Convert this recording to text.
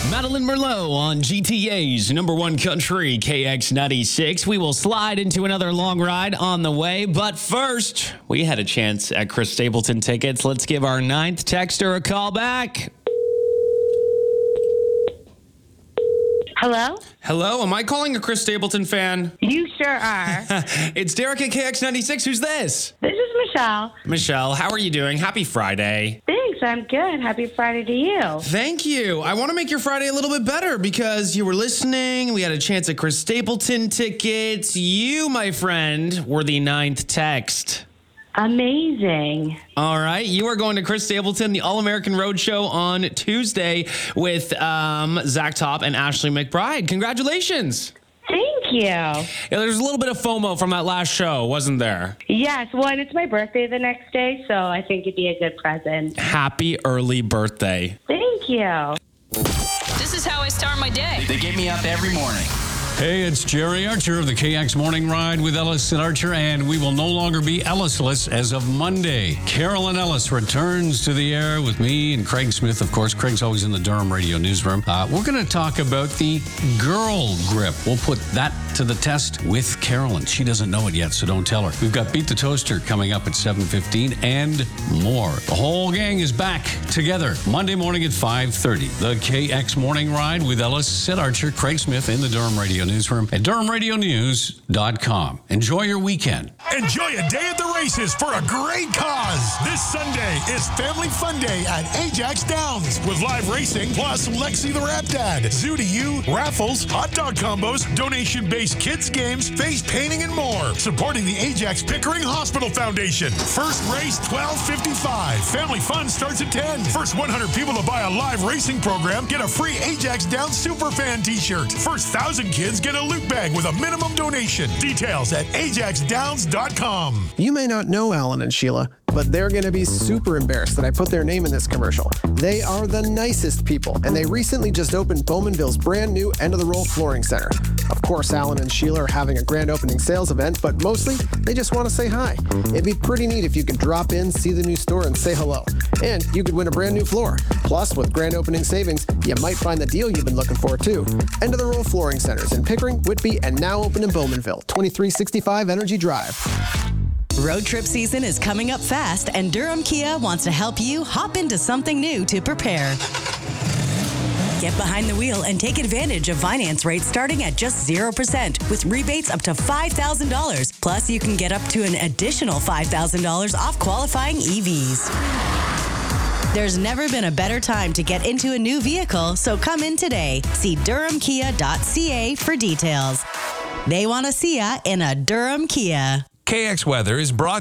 Madeline Merlot on GTA's number one country, KX96. We will slide into another long ride on the way, but first, we had a chance at Chris Stapleton tickets. Let's give our 9th texter a call back. Hello? Hello, am I calling a Chris Stapleton fan? You sure are. It's Derek at KX96. Who's this? This is Michelle. Michelle, how are you doing? Happy Friday. Thanks, I'm good. Happy Friday to you. Thank you. I want to make your Friday a little bit better because you were listening. We had a chance at Chris Stapleton tickets. You, my friend, were the 9th text. Amazing. All right. You are going to Chris Stapleton, the All-American Roadshow on Tuesday with Zach Top and Ashley McBride. Congratulations. Thank you. Yeah, there's a little bit of FOMO from that last show, wasn't there? Yes, well, and it's my birthday the next day, so I think it'd be a good present. Happy early birthday. Thank you. This is how I start my day. They get me up every morning. Hey, it's Jerry Archer of the KX Morning Ride with Ellis and Archer, and we will no longer be Ellisless as of Monday. Carolyn Ellis returns to the air with me and Craig Smith. Of course, Craig's always in the Durham Radio Newsroom. We're going to talk about the girl grip. We'll put that to the test with Carolyn. She doesn't know it yet, so don't tell her. We've got Beat the Toaster coming up at 7:15 and more. The whole gang is back together Monday morning at 5:30. The KX Morning Ride with Ellis, Sid Archer, Craig Smith in the Durham Radio Newsroom at DurhamRadioNews.com. Enjoy your weekend. Enjoy a day at the races for a great cause. This Sunday is Family Fun Day at Ajax Downs with live racing plus Lexi the Rap Dad, Zoo to You, raffles, hot dog combos, donation-based kids games, face painting, and more. Supporting the Ajax Pickering Hospital Foundation. First race 12:55. Family fun starts at 10. First 100 people to buy a live racing program get a free Ajax Downs Superfan t-shirt. First 1,000 kids get a loot bag with a minimum donation. Details at ajaxdowns.com. You may not know Alan and Sheila, but they're going to be super embarrassed that I put their name in this commercial. They are the nicest people, and they recently just opened Bowmanville's brand new End of the Roll Flooring Center. Of course, Alan and Sheila are having a grand opening sales event, but mostly they just want to say hi. It'd be pretty neat if you could drop in, see the new store, and say hello. And you could win a brand new floor. Plus, with grand opening savings, you might find the deal you've been looking for, too. End of the Roll Flooring Centers in Pickering, Whitby, and now open in Bowmanville, 2365 Energy Drive. Road trip season is coming up fast, and Durham Kia wants to help you hop into something new to prepare. Get behind the wheel and take advantage of finance rates starting at just 0% with rebates up to $5,000. Plus, you can get up to an additional $5,000 off qualifying EVs. There's never been a better time to get into a new vehicle, so come in today. See durhamkia.ca for details. They want to see ya in a Durham Kia. KX Weather is brought